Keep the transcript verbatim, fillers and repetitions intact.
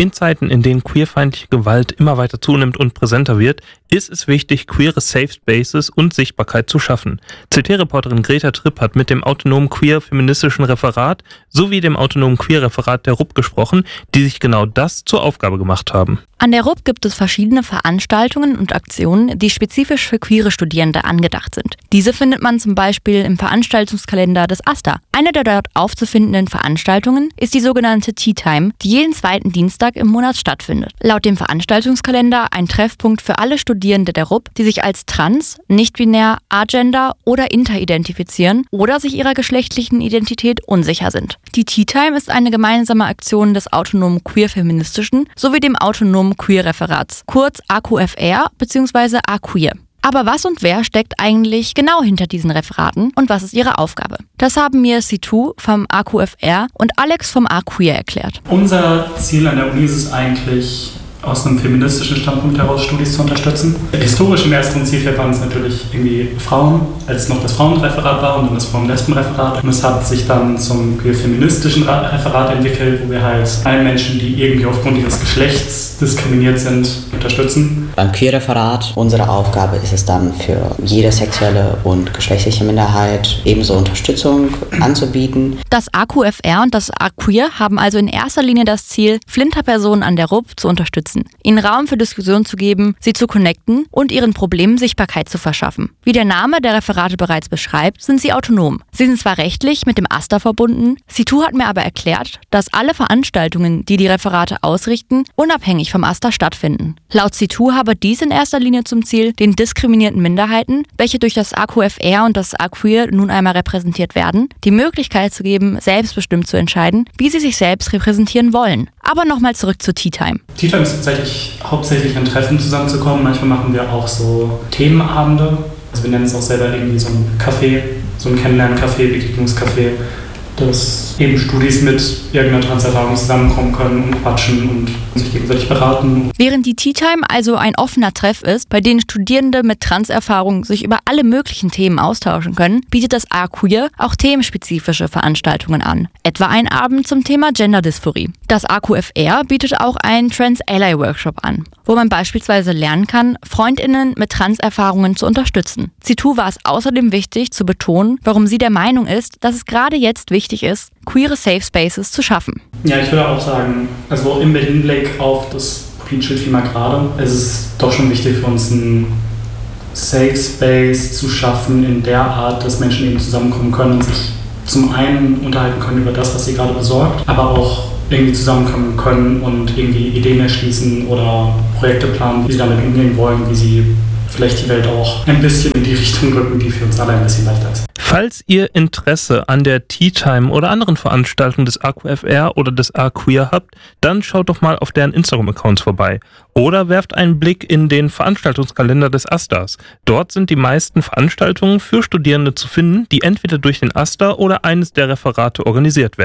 In Zeiten, in denen queerfeindliche Gewalt immer weiter zunimmt und präsenter wird, ist es wichtig, queere Safe Spaces und Sichtbarkeit zu schaffen. C T-Reporterin Greta Tripp hat mit dem autonomen queer-feministischen Referat sowie dem autonomen Queer-Referat der R U P gesprochen, die sich genau das zur Aufgabe gemacht haben. An der R U P gibt es verschiedene Veranstaltungen und Aktionen, die spezifisch für queere Studierende angedacht sind. Diese findet man zum Beispiel im Veranstaltungskalender des AStA. Eine der dort aufzufindenden Veranstaltungen ist die sogenannte Tea Time, die jeden zweiten Dienstag im Monat stattfindet. Laut dem Veranstaltungskalender ein Treffpunkt für alle Studierende der R U P, die sich als trans, nicht-binär, agender oder inter identifizieren oder sich ihrer geschlechtlichen Identität unsicher sind. Die Tea Time ist eine gemeinsame Aktion des autonomen queer-feministischen sowie dem autonomen Queer-Referats, kurz A Q F R bzw. A-Queer. Aber was und wer steckt eigentlich genau hinter diesen Referaten und was ist ihre Aufgabe? Das haben mir Situ vom A Q F R und Alex vom A-Queer erklärt. Unser Ziel an der Uni ist es eigentlich, aus einem feministischen Standpunkt heraus Studis zu unterstützen. Historisch im ersten Zielfeld waren es natürlich irgendwie Frauen, als noch das Frauenreferat war und dann das Frauen-Lesben-Referat. Und es hat sich dann zum queer-feministischen Referat entwickelt, wo wir halt allen Menschen, die irgendwie aufgrund ihres Geschlechts diskriminiert sind, unterstützen. Beim Queer-Referat, unsere Aufgabe ist es dann für jede sexuelle und geschlechtliche Minderheit ebenso Unterstützung anzubieten. Das A Q F R und das A-Queer haben also in erster Linie das Ziel, Flinterpersonen an der R U P zu unterstützen, ihnen Raum für Diskussion zu geben, sie zu connecten und ihren Problemen Sichtbarkeit zu verschaffen. Wie der Name der Referate bereits beschreibt, sind sie autonom. Sie sind zwar rechtlich mit dem AStA verbunden, Situ hat mir aber erklärt, dass alle Veranstaltungen, die die Referate ausrichten, unabhängig vom AStA stattfinden. Laut Situ habe dies in erster Linie zum Ziel, den diskriminierten Minderheiten, welche durch das A Q F R und das A-Queer nun einmal repräsentiert werden, die Möglichkeit zu geben, selbstbestimmt zu entscheiden, wie sie sich selbst repräsentieren wollen. Aber nochmal zurück zur Tea Time. Tea Time ist tatsächlich hauptsächlich ein Treffen zusammenzukommen. Manchmal machen wir auch so Themenabende. Also wir nennen es auch selber irgendwie so ein Café, so ein Kennenlernen-Café, Begegnungscafé, dass eben Studis mit irgendeiner Transerfahrung zusammenkommen können und quatschen und sich gegenseitig beraten. Während die Tea Time also ein offener Treff ist, bei dem Studierende mit Transerfahrung sich über alle möglichen Themen austauschen können, bietet das A-Queer auch themenspezifische Veranstaltungen an. Etwa ein Abend zum Thema Genderdysphorie. Das A Q F R bietet auch einen Trans-Ally-Workshop an, wo man beispielsweise lernen kann, FreundInnen mit Transerfahrungen zu unterstützen. Situ war es außerdem wichtig zu betonen, warum sie der Meinung ist, dass es gerade jetzt wichtig ist, queere Safe Spaces zu schaffen. Ja, ich würde auch sagen, also im Hinblick auf das Polinschild-Thema gerade, es ist doch schon wichtig für uns, einen Safe Space zu schaffen in der Art, dass Menschen eben zusammenkommen können und sich zum einen unterhalten können über das, was sie gerade besorgt, aber auch irgendwie zusammenkommen können und irgendwie Ideen erschließen oder Projekte planen, wie sie damit umgehen wollen, wie sie vielleicht die Welt auch ein bisschen in die Richtung rücken, die für uns alle ein bisschen leichter ist. Falls ihr Interesse an der Tea Time oder anderen Veranstaltungen des A Q F R oder des A-Queer habt, dann schaut doch mal auf deren Instagram-Accounts vorbei. Oder werft einen Blick in den Veranstaltungskalender des AStAs. Dort sind die meisten Veranstaltungen für Studierende zu finden, die entweder durch den AStA oder eines der Referate organisiert werden.